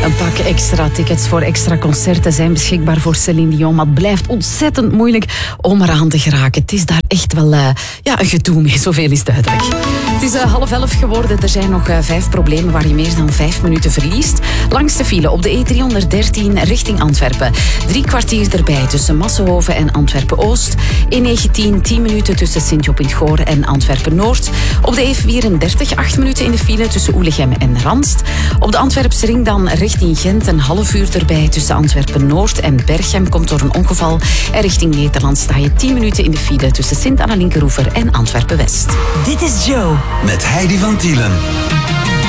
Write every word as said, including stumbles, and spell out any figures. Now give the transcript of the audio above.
Een pak extra tickets voor extra concerten zijn beschikbaar voor Céline Dion. Maar het blijft ontzettend moeilijk om eraan te geraken. Het is daar echt wel uh, ja, een gedoe mee, zoveel is duidelijk. Het is uh, half elf geworden. Er zijn nog uh, vijf problemen waar je meer dan vijf minuten verliest. Langs de file op de E driehonderddertien richting Antwerpen. Drie kwartier erbij tussen Massenhoven en Antwerpen-Oost. E negentien, tien minuten tussen Sint-Job in het Goor en Antwerpen-Noord. Op de E vierendertig, acht minuten in de file tussen Oelegem en Ranst. Op de Antwerpse ring dan richting Gent een half uur erbij tussen Antwerpen-Noord en Berchem komt door een ongeval. En richting Nederland sta je tien minuten in de file tussen Sint-Anna-Linkeroever en Antwerpen-West. Dit is Joe. Met Heidi van Tielen.